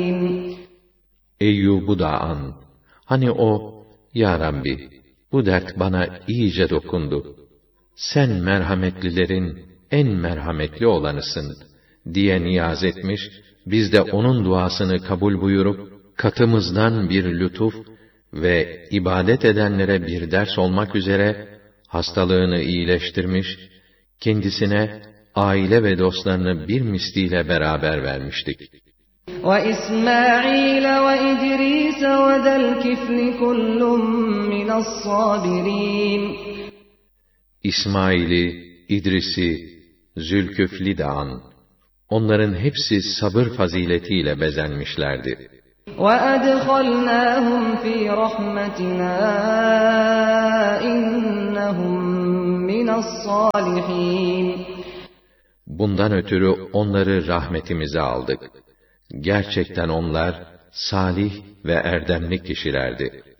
Eyyub'u da an. Hani o, Ya Rabbi, bu dert bana iyice dokundu. Sen merhametlilerin en merhametli olanısın diye niyaz etmiş, biz de onun duasını kabul buyurup, katımızdan bir lütuf ve ibadet edenlere bir ders olmak üzere hastalığını iyileştirmiş, kendisine aile ve dostlarını bir misliyle beraber vermiştik. وَإِسْمَاعِيلَ وَإِدْرِيسَ وَذَا الْكِفْلِ كُلٌّ مِّنَ الصَّابِرِينَ İsmail'i, İdris'i, Zülküfl'i de an. Onların hepsi sabır faziletiyle bezenmişlerdi. وَأَدْخَلْنَاهُمْ فِي رَحْمَتِنَا إِنَّهُمْ مِنَ الصَّالِحِينَ Bundan ötürü onları rahmetimize aldık. Gerçekten onlar salih ve erdemli kişilerdi.